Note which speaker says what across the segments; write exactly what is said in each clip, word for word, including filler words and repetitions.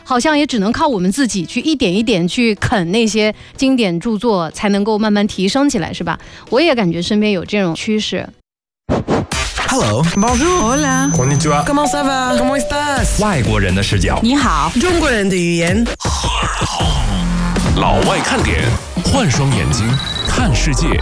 Speaker 1: 好像也只能靠我们自己去一点一点去啃那些经典著作，才能够慢慢提升起来，是吧？我也感觉身边有这种趋势。
Speaker 2: Hello,
Speaker 3: Bonjour,
Speaker 2: Hola,
Speaker 3: Konnichiwa,
Speaker 2: Comment ça va?
Speaker 3: Comment estás?
Speaker 4: 外国人的视角，
Speaker 2: 你好，
Speaker 3: 中国人的语言。
Speaker 5: 老外看点，换双眼睛看世界。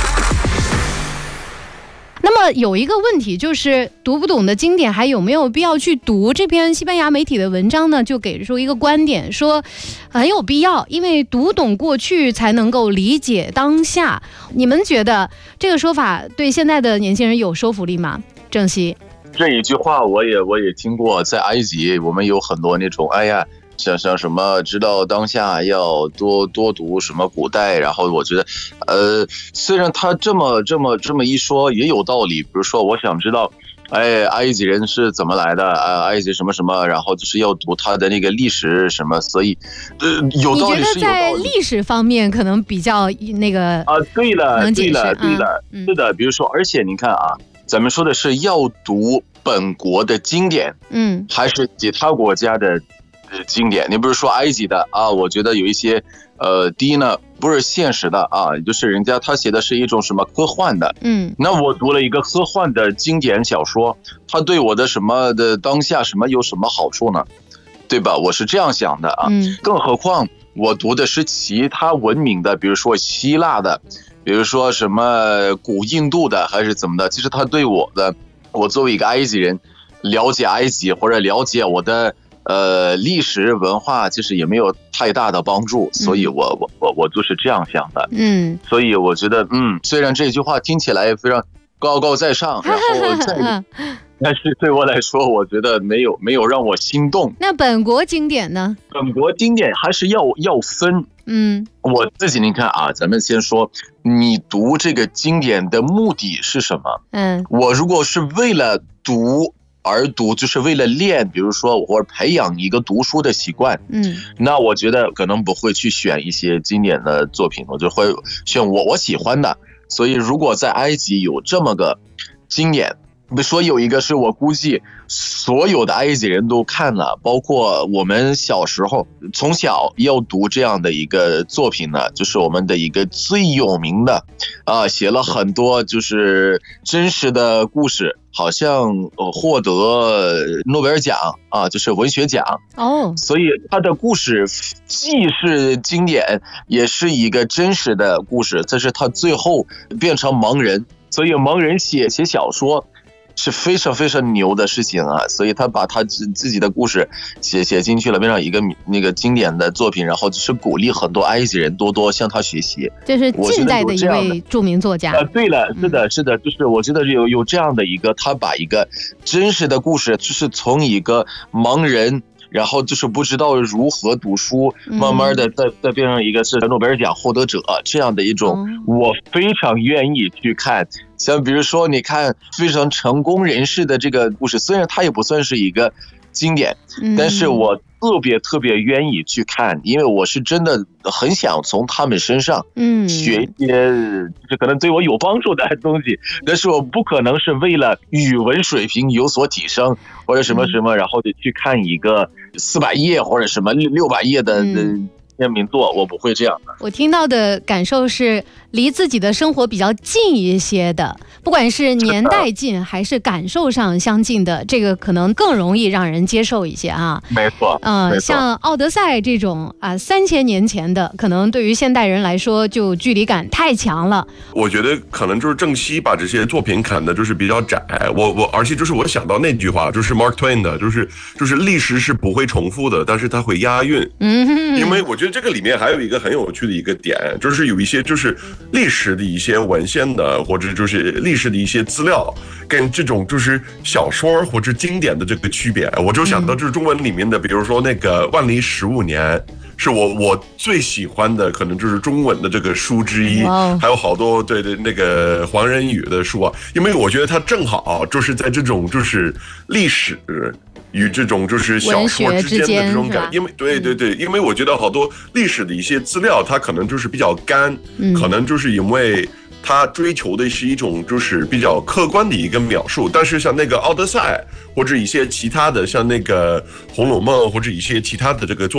Speaker 1: 那么有一个问题就是，读不懂的经典还有没有必要去读？这篇西班牙媒体的文章呢，就给出一个观点，说很有必要，因为读懂过去才能够理解当下。你们觉得这个说法对现在的年轻人有说服力吗？郑希，
Speaker 6: 这一句话我也我也听过，在埃及我们有很多那种，哎呀。像像什么知道当下要多多读什么古代，然后我觉得，呃，虽然他这么这么这么一说也有道理。比如说，我想知道，哎，埃及人是怎么来的啊？埃及什么什么，然后就是要读他的那个历史什么，所以，呃，有道理是有道理。
Speaker 1: 你觉得在历史方面可能比较那个
Speaker 6: 啊？对了，对了，对了，
Speaker 1: 嗯、
Speaker 6: 是的。比如说，而且你看啊，咱们说的是要读本国的经典，
Speaker 1: 嗯，
Speaker 6: 还是其他国家的？经典，你不是说埃及的啊？我觉得有一些，呃，第一呢，不是现实的啊，就是人家他写的是一种什么科幻的，
Speaker 1: 嗯，
Speaker 6: 那我读了一个科幻的经典小说，它对我的什么的当下什么有什么好处呢？对吧？我是这样想的啊，
Speaker 1: 嗯，
Speaker 6: 更何况我读的是其他文明的，比如说希腊的，比如说什么古印度的，还是怎么的？其实他对我的，我作为一个埃及人，了解埃及或者了解我的。呃，历史文化其实也没有太大的帮助，所以我我我我就是这样想的，嗯，所以我觉得，嗯，虽然这句话听起来非常高高在上，然后在，但是对我来说，我觉得没有没有让我心动。
Speaker 1: 那本国经典呢？
Speaker 6: 本国经典还是要要分，
Speaker 1: 嗯，
Speaker 6: 我自己你看啊，咱们先说，你读这个经典的目的是什么？嗯，我如果是为了读。而读就是为了练，比如说我培养一个读书的习惯，嗯，那我觉得可能不会去选一些经典的作品，我就会选我我喜欢的。所以如果在埃及有这么个经典，比如说有一个是我估计所有的埃及人都看了，包括我们小时候从小要读这样的一个作品呢，就是我们的一个最有名的啊，写了很多就是真实的故事，好像获得诺贝尔奖啊，就是文学奖哦，所以他的故事既是经典，也是一个真实的故事。这是他最后变成盲人，所以盲人写写小说。是非常非常牛的事情啊，所以他把他自自己的故事写写进去了，变成一个那个经典的作品，然后就是鼓励很多埃及人多多向他学习。
Speaker 1: 这是近代的一位著名作家。
Speaker 6: 啊，对了，是的，是的，就是我觉得有有这样的一个，他把一个真实的故事，就是从一个盲人。然后就是不知道如何读书，慢慢的再再变成一个是诺贝尔奖获得者这样的一种，我非常愿意去看。像比如说，你看非常成功人士的这个故事，虽然它也不算是一个经典，但是我特别特别愿意去看，因为我是真的很想从他们身上学一些就可能对我有帮助的东西，但是我不可能是为了语文水平有所提升或者什么什么，然后就去看一个四百页或者什么六百页的篇名作，我不会这样的。
Speaker 1: 我听到的感受是离自己的生活比较近一些的，不管是年代近还是感受上相近的，这个可能更容易让人接受一些啊。
Speaker 6: 没错，
Speaker 1: 嗯、呃，像《奥德赛》这种啊三千年前的，可能对于现代人来说就距离感太强了。
Speaker 7: 我觉得可能就是郑希把这些作品砍的就是比较窄，我我而且就是我想到那句话，就是 Mark Twain 的，就是就是历史是不会重复的，但是它会押韵。嗯，因为我觉得这个里面还有一个很有趣的一个点，就是有一些就是历史的一些文献的，或者就是历史的一些资料，跟这种就是小说或者经典的这个区别，我就想到就是中文里面的，比如说那个《万历十五年》。是我我最喜欢的，可能就是中文的这个书之一， wow. 还有好多对对那个黄仁宇的书啊，因为我觉得它正好就是在这种就是历史与这种就是小说之间的这种感，因为对对对，因为我觉得好多历史的一些资料，它可能就是比较干，嗯、可能就是因为。他追求的是一种就是比较客观的一个描述，但是像那个《奥德赛》或者一些其他的，像那个《红楼梦》或者一些其他的这个作